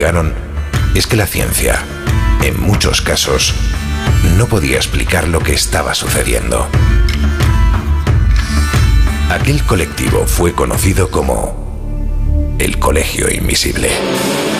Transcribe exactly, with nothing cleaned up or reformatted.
Ganon es que la ciencia, en muchos casos, no podía explicar lo que estaba sucediendo. Aquel colectivo fue conocido como el Colegio Invisible.